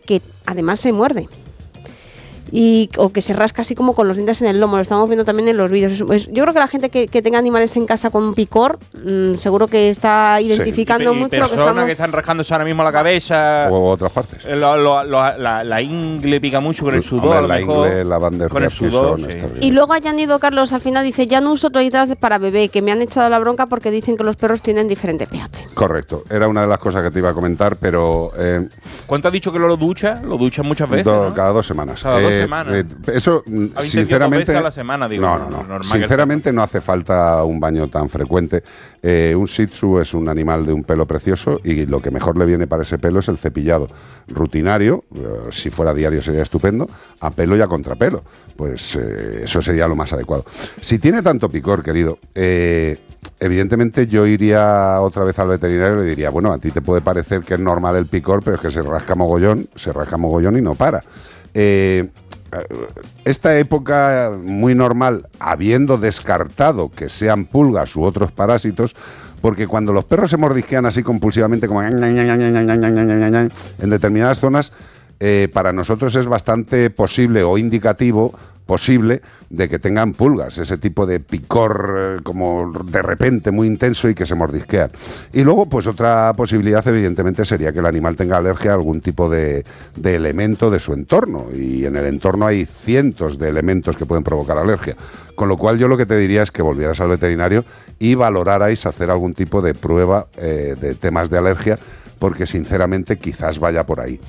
que además se muerde. O que se rasca así como con los dientes en el lomo, lo estamos viendo también en los vídeos. Yo creo que la gente que tenga animales en casa con picor, seguro que está identificando mucho lo que estamos... que están rascándose ahora mismo la cabeza o otras partes. La ingle pica mucho con el sudor. Hombre, la ingle, la Van der con el sudor, sí. Y luego ha añadido Carlos al final, dice, ya no uso toallitas para bebé, que me han echado la bronca porque dicen que los perros tienen diferente pH. Correcto, era una de las cosas que te iba a comentar, pero... ¿Cuánto has dicho que lo ducha? Lo duchas muchas veces, ¿no? Cada 2 semanas. Cada 2 semanas. Eso, sinceramente, a la semana, digo, no. Sinceramente no hace falta un baño tan frecuente. Un Shih Tzu es un animal de un pelo precioso y lo que mejor le viene para ese pelo es el cepillado rutinario. Si fuera diario sería estupendo, a pelo y a contrapelo. Pues eso sería lo más adecuado. Si tiene tanto picor, querido, evidentemente yo iría otra vez al veterinario y le diría, bueno, a ti te puede parecer que es normal el picor, pero es que se rasca mogollón y no para. Esta época muy normal, habiendo descartado que sean pulgas u otros parásitos, porque cuando los perros se mordisquean así compulsivamente como en determinadas zonas, para nosotros es bastante posible o indicativo posible de que tengan pulgas, ese tipo de picor como de repente muy intenso y que se mordisquean. Y luego, pues otra posibilidad evidentemente sería que el animal tenga alergia a algún tipo de elemento de su entorno, y en el entorno hay cientos de elementos que pueden provocar alergia, con lo cual yo lo que te diría es que volvieras al veterinario y valorarais hacer algún tipo de prueba de temas de alergia, porque sinceramente quizás vaya por ahí.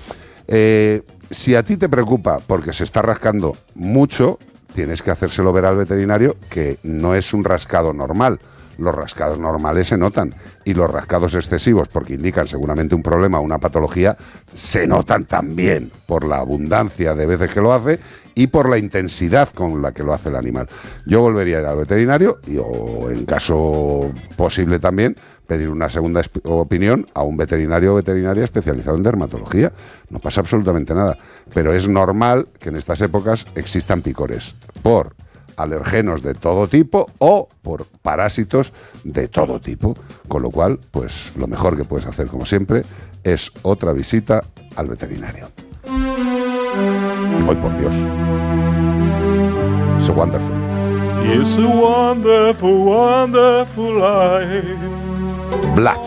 Si a ti te preocupa porque se está rascando mucho, tienes que hacérselo ver al veterinario que no es un rascado normal. Los rascados normales se notan, y los rascados excesivos, porque indican seguramente un problema, una patología, se notan también por la abundancia de veces que lo hace y por la intensidad con la que lo hace el animal. Yo volvería a ir al veterinario o, en caso posible también, pedir una segunda opinión a un veterinario o veterinaria especializado en dermatología. No pasa absolutamente nada, pero es normal que en estas épocas existan picores por alergenos de todo tipo o por parásitos de todo tipo, con lo cual, pues lo mejor que puedes hacer, como siempre, es otra visita al veterinario. Hoy, por Dios. It's a wonderful. It's a wonderful, wonderful life. Black.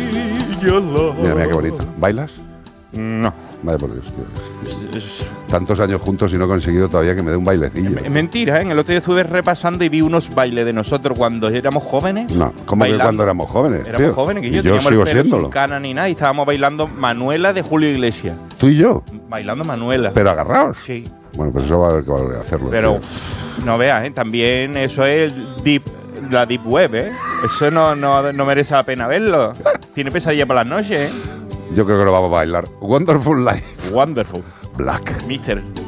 Mira qué bonito. ¿Bailas? No. Vaya por Dios, tío. Tantos años juntos y no he conseguido todavía que me dé un bailecillo. Es mentira, ¿eh? El otro día estuve repasando y vi unos bailes de nosotros cuando éramos jóvenes. No, ¿cómo que cuando éramos jóvenes? Éramos jóvenes, que yo sigo siéndolo. Sin cana ni nada, y estábamos bailando Manuela de Julio Iglesias. ¿Tú y yo? Bailando Manuela. ¿Pero agarrados? Sí. Bueno, pues eso va a haber que volver a hacerlo. Pero no veas, ¿eh? También eso es la Deep Web, ¿eh? Eso no merece la pena verlo. Tiene pesadilla por las noches, ¿eh? Yo creo que lo vamos a bailar. Wonderful Life. Wonderful. Black. Mister.